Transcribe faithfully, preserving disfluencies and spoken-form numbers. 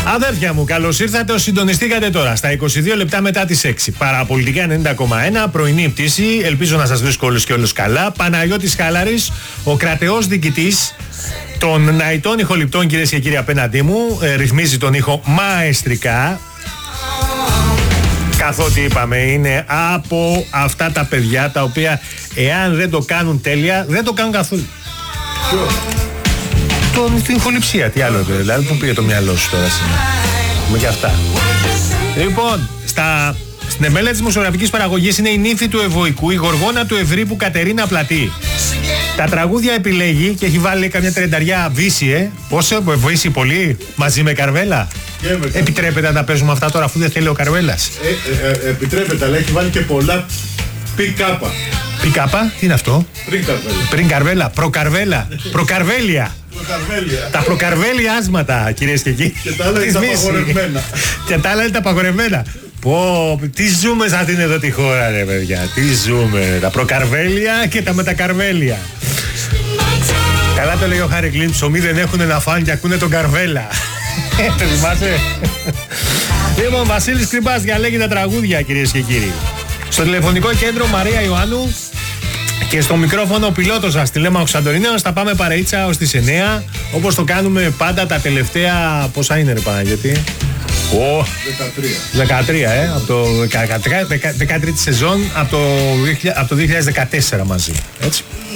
Αδέρφια μου, καλώς ήρθατε. Ως συντονιστήκατε τώρα στα είκοσι δύο λεπτά μετά τις έξι. Παραπολιτικά ενενήντα κόμμα ένα, πρωινή πτήση. Ελπίζω να σας βρίσκω όλους και όλους καλά. Παναγιώτης Χάλαρης, ο κρατεός διοικητής των ναητών ηχοληπτών, κυρίες και κύριοι, απέναντί μου. Ε, ρυθμίζει τον ήχο μαεστρικά. Καθότι είπαμε, είναι από αυτά τα παιδιά τα οποία, εάν δεν το κάνουν τέλεια, δεν το κάνουν καθόλου. Τον, την ηχοληψία, τι άλλο, δηλαδή, πού πήγε το μυαλό σου τώρα σήμερα. Με και αυτά. Λοιπόν, στα, στην εμέλεια της δημοσιογραφικής παραγωγής είναι η νύφη του Ευωικού, η γοργόνα του Ευρύπου Κατερίνα Πλατή. Τα τραγούδια επιλέγει και έχει βάλει καμιά τρενταριά βύσιε. Πόσο, βοήσει πολύ, μαζί με Καρβέλα. Yeah, επιτρέπεται να τα παίζουμε αυτά τώρα, αφού δεν θέλει ο Καρβέλας? Ε, ε, ε, επιτρέπεται, αλλά έχει βάλει και πολλά πικάπα. Πικάπα, τι είναι αυτό? Πριν Καρβέλα. Πριν Καρβέλα, προκαρβέλα, προκαρβέλια. Τα προκαρβέλια άσματα, κυρίες και κύριοι. Και τα άλλα είναι τα απαγορευμένα. Και τα άλλα είναι τα απαγορευμένα. Πω, τι ζούμε σε αυτήν εδώ τη χώρα, ρε παιδιά. Τι ζούμε, τα προκαρβέλια και τα μετακαρβέλια. Καλά το λέει ο Χάρη Κλίν, ψωμί δεν έχουν να φάνε και ακούνε τον Καρβέλα. Το θυμάσαι? Λοιπόν, Βασίλης Κρυμπάς διαλέγει τα τραγούδια, κυρίες και κύριοι. Στο τηλεφωνικό κέντρο Μαρία Ιωάννου και στο μικρόφωνο ο πιλότος σας, Τηλέμαχος Σαντορίνεος. Θα πάμε παρεΐτσα ως τις εννιά, όπως το κάνουμε πάντα τα τελευταία. Πόσα είναι, ρε Παναγιώτη? Oh. δεκατρία. δεκατρία, ε, από το δεκατρία σεζόν, από το, από το δύο χιλιάδες δεκατέσσερα μαζί. Έτσι.